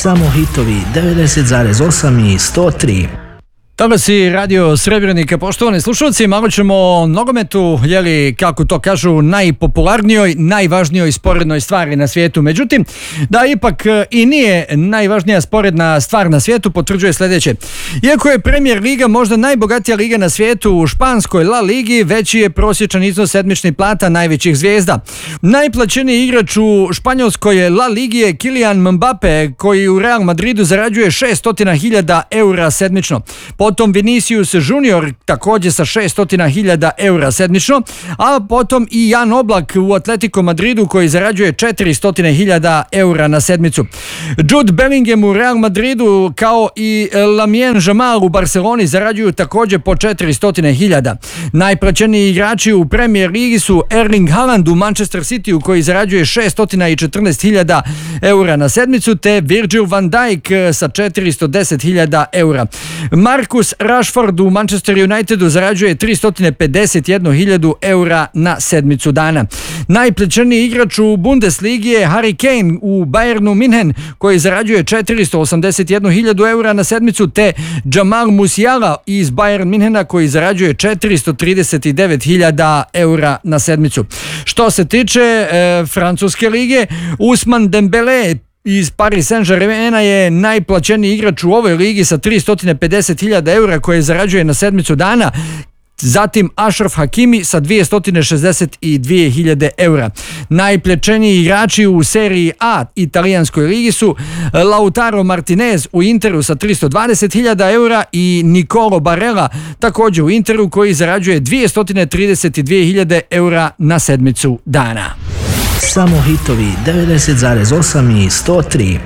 Samo hitovi 90,8 i 103. Dobro si radio Srebrenika, poštovani slušalci, malo ćemo o nogometu, kako to kažu, najpopularnijoj, najvažnijoj sporednoj stvari na svijetu. Međutim, da ipak i nije najvažnija sporedna stvar na svijetu, potvrđuje sljedeće. Iako je Premier Liga možda najbogatija liga na svijetu, u španskoj La Ligi veći je prosječan iznos sedmičnih plata najvećih zvijezda. Najplaćeniji igrač u španjolskoj La Ligi je Kylian Mbappe, koji u Real Madridu zarađuje 600.000 eura sedmično. Potom Vinicius Junior također sa 600.000 eura sedmično, a potom i Jan Oblak u Atletico Madridu koji zarađuje 400.000 eura na sedmicu. Jude Bellingham u Real Madridu kao i Lamine Yamal u Barceloni zarađuju također po 400.000. Najplaćeniji igrači u Premier Ligi su Erling Haaland u Manchester City koji zarađuje 614.000 eura na sedmicu, te Virgil van Dijk sa 410.000 eura. Marcus Rashford u Manchester Unitedu zarađuje 351.000 eura na sedmicu dana. Najplaćeniji igrač u Bundesligi je Harry Kane u Bayernu München koji zarađuje 481.000 eura na sedmicu, te Jamal Musiala iz Bayern Münchena koji zarađuje 439.000 eura na sedmicu. Što se tiče francuske lige, Ousmane Dembélé iz Paris Saint-Germaina je najplaćeniji igrač u ovoj ligi sa 350.000 eura koje zarađuje na sedmicu dana. Zatim Ashraf Hakimi sa 262.000 eura. Najplaćeniji igrači u seriji A italijanskoj ligi su Lautaro Martinez u Interu sa 320.000 eura i Nicolo Barella također u Interu koji zarađuje 232.000 eura na sedmicu dana. Samo hitovi 90,8 i 103.